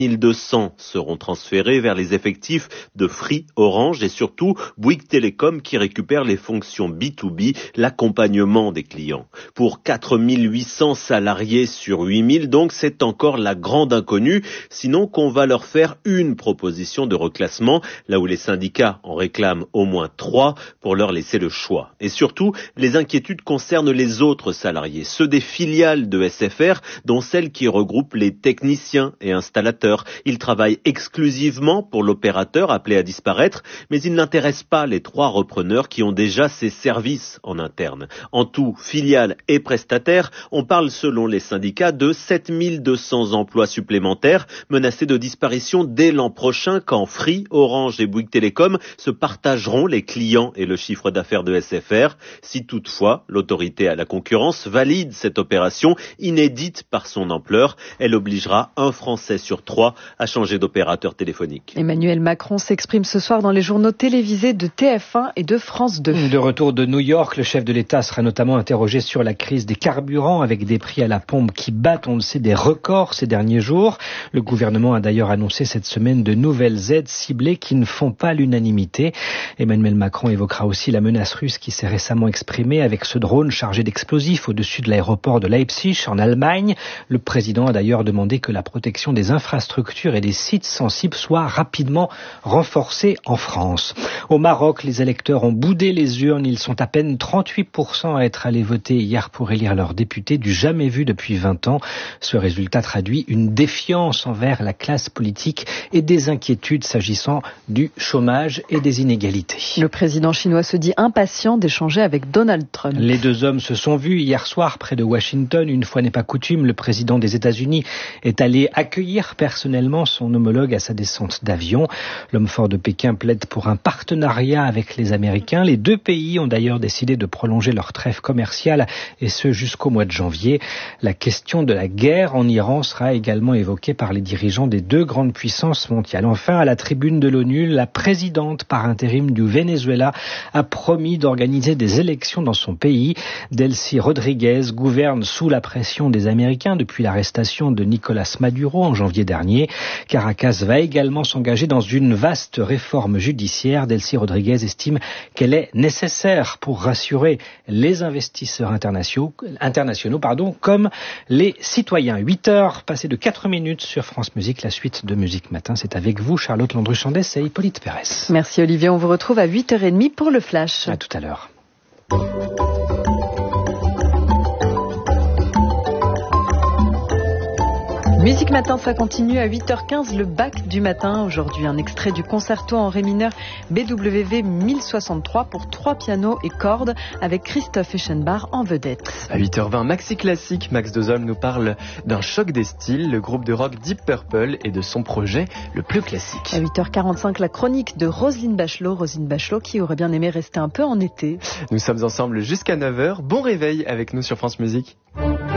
1200 seront transférés vers les effectifs de Free, Orange et surtout Bouygues Telecom qui récupère les fonctions B2B, l'accompagnement des clients. Pour 4800 salariés sur 8000, donc c'est encore la grande inconnue, sinon qu'on va leur faire une proposition de reclassement, là où les syndicats en réclament au moins 3 pour leur laisser le choix. Et surtout, les inquiétudes concernent les autres salariés, ceux des filiales de SFR, dont celles qui regroupent les techniciens et installateurs. Ils travaillent exclusivement pour l'opérateur appelé à disparaître, mais ils n'intéressent pas les 3 repreneurs qui ont déjà ces services en interne. En tout, filiales et prestataires, on parle selon les syndicats de 7200 emplois supplémentaires menacés de disparition dès l'an prochain quand Free, Orange et Bouygues Telecom se partageront les clients et le chiffre d'affaires de SFR. Si toutefois l'autorité à la concurrence valide cette opération inédite par son ampleur, elle obligera un Français sur 3 à changer d'opérateur téléphonique. Emmanuel Macron s'exprime ce soir dans les journaux télévisés de TF1 et de France 2. De retour de New York, le chef de l'État sera notamment interrogé sur la crise des carburants avec des prix à la pompe qui battent, on le sait, des records ces derniers jours. Le gouvernement a d'ailleurs annoncé cette semaine de nouvelles aides ciblées qui ne font pas l'unanimité. Emmanuel Macron évoquera aussi la menace russe qui s'est récemment exprimée avec ce drone chargé d'explosifs au-dessus de l'aéroport de Leipzig en Allemagne. Le président a d'ailleurs demandé que la protection des infrastructures et des sites sensibles soient rapidement renforcés en France. Au Maroc, les électeurs ont boudé les urnes. Ils sont à peine 38% à être allés voter hier pour élire leurs députés, du jamais vu depuis 20 ans. Ce résultat traduit une défiance envers la classe politique et des inquiétudes s'agissant du chômage et des inégalités. Le président chinois se dit impatient d'échanger avec Donald Trump. Les 2 hommes se sont vus hier soir près de Washington. Une fois n'est pas coutume, le président des États-Unis est allé accueillir personnellement son homologue à sa descente d'avion. L'homme fort de Pékin plaide pour un partenariat avec les Américains. Les 2 pays ont d'ailleurs décidé de prolonger leur trêve commerciale et ce jusqu'au mois de janvier. La question de la guerre en Iran sera également évoquée par les dirigeants des 2 grandes puissances mondiales. Enfin, à la tribune de l'ONU, la présidente par intérim du Venezuela a promis d'organiser des élections dans son pays. Delcy Rodriguez gouverne sous la pression des Américains depuis l'arrestation de Nicolas Maduro en janvier dernier. Caracas va également s'engager dans une vaste réforme judiciaire. Delcy Rodriguez estime qu'elle est nécessaire pour rassurer les investisseurs internationaux, comme les citoyens. 8h, passées de 4 minutes sur France Musique. La suite de Musique Matin, c'est avec vous, Charlotte Landru-Chandès et Hippolyte Pérès. Merci Olivier, on vous retrouve à 8h30 pour le Flash. À tout à l'heure. Musique Matin, ça continue à 8h15, le bac du matin. Aujourd'hui, un extrait du concerto en ré mineur BWV 1063 pour 3 pianos et cordes avec Christoph Eschenbach en vedette. À 8h20, Maxi Classique, Max Dozol nous parle d'un choc des styles, le groupe de rock Deep Purple et de son projet le plus classique. À 8h45, la chronique de Roselyne Bachelot qui aurait bien aimé rester un peu en été. Nous sommes ensemble jusqu'à 9h. Bon réveil avec nous sur France Musique.